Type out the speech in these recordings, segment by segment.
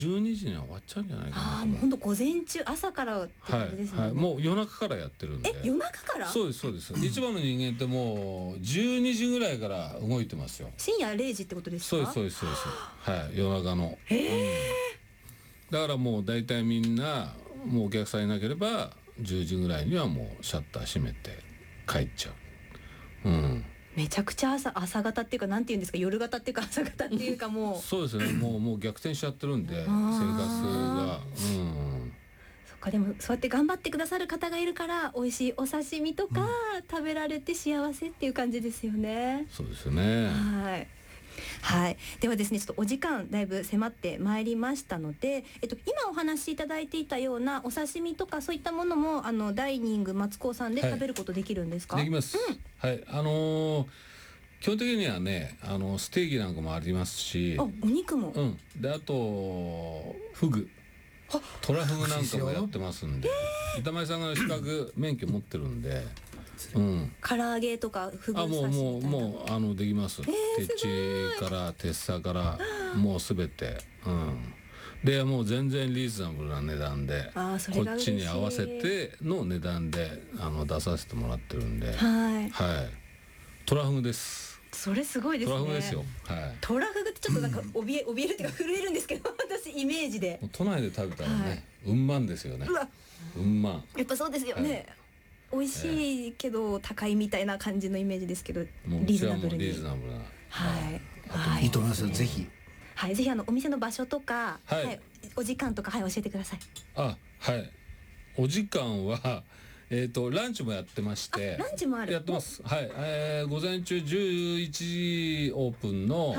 12時には終わっちゃうんじゃないかなと思う。 もう本当午前中、朝からって感じですね。 もう夜中からやってるんで。 夜中から？ そうですそうです。市場の人間ってもう12時ぐらいから動いてますよ。 深夜0時ってことですか？ そうですそうですそうです。夜中の。だからもう大体みんなもうお客さんいなければ10時ぐらいにはもうシャッター閉めて帰っちゃう。 めちゃくちゃ朝方っていうか、なんていうんですか、夜型っていうか朝方っていうか、もうそうですね。もう逆転しちゃってるんで生活が。 そっか。でもそうやって頑張ってくださる方がいるから美味しいお刺身とか食べられて幸せっていう感じですよね。 そうですよね。 ではですね、ちょっとお時間だいぶ迫ってまいりましたので、今お話しいただいていたようなお刺身とかそういったものもダイニング松高さんで食べることできるんですか？ できます。基本的にはね、ステーキなんかもありますし、 お肉も、 であとフグ、トラフグなんかもやってますんで、板前さんが資格免許持ってるんで、 唐揚げとかフグ刺しみたいな。 もうできます。鉄チから鉄砂からもうすべて、でもう全然リーズナブルな値段で、こっちに合わせての値段で出させてもらってるんで、トラフグです。 それすごいですね。 トラフグですよ。 トラフグってちょっとなんか怯えるっていうか震えるんですけど、私イメージで。 都内で食べたらね、うんまんですよね。うんまん。 やっぱそうですよね。美味しいけど高いみたいな感じのイメージですけど、リーズナブルに。 リーズナブルな。 いいと思いますよ。ぜひ。 ぜひお店の場所とか、お時間とか教えてください。 お時間はランチもやってまして。 ランチもある。 やってます。午前中11時オープンの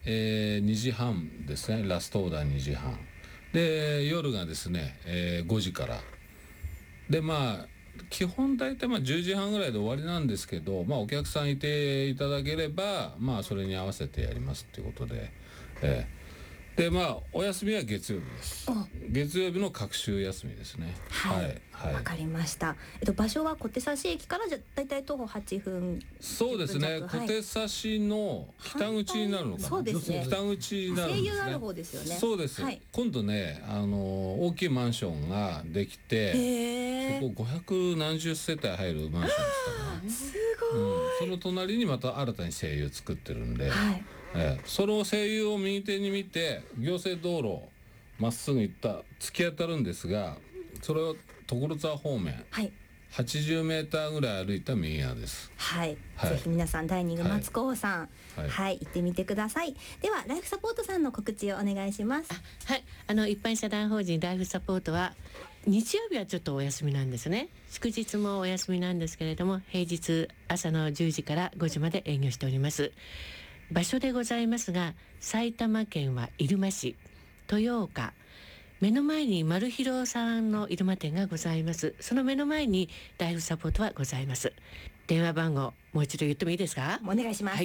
2時半ですね。ラストオーダー2時半で、夜がですね5時からで、基本大体10時半ぐらいで終わりなんですけど、お客さんいていただければそれに合わせてやりますっていうことで、でお休みは月曜日です。月曜日の隔週休みですね。 わかりました。場所は小手指駅からじゃだいたい徒歩8分。 そうですね。小手指の北口になるのかな。 そうですね。 北口になるんですね。 声優ある方ですよね。 そうです。今度ね、大きいマンションができて、そこ500何十世帯入るマンションですからね。 すごい。 その隣にまた新たに声優作ってるんで、その声優を右手に見て行政道路まっすぐ行った突き当たるんですが、それを所沢方面、80メーターぐらい歩いた右側です。 ぜひ皆さんダイニング松高さん、行ってみてください。ではライフサポートさんの告知をお願いします。 一般社団法人ライフサポートは日曜日はちょっとお休みなんですね。祝日もお休みなんですけれども、平日朝の10時から5時まで営業しております。場所でございますが、埼玉県は入間市豊岡、目の前にマルヒロさんの入間店がございます。その目の前にライフサポートはございます。電話番号もう一度言ってもいいですか？ お願いします。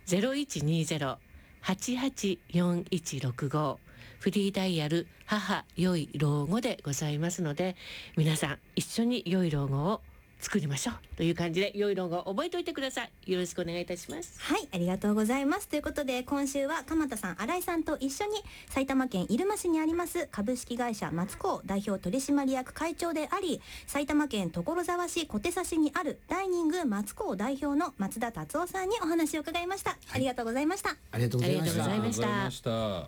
0120-884165、フリーダイヤル母良い老後でございますので、皆さん一緒に良い老後を作りましょうという感じで、良い老後を覚えておいてください。よろしくお願いいたします。 ありがとうございます。ということで今週は鎌田さん、新井さんと一緒に埼玉県入間市にあります株式会社松高代表取締役会長であり、埼玉県所沢市小手指にあるダイニング松高代表の松田達夫さんにお話を伺いました。ありがとうございました。 ありがとうございました。 ありがとうございました。